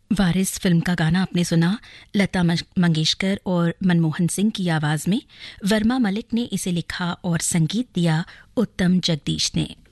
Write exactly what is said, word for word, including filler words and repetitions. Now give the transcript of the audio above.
वारिस film का गाना आपने सुना लता मंगेशकर और मनमोहन सिंह की आवाज में। वर्मा मलिक ने इसे लिखा और संगीत दिया उत्तम जगदीश ने।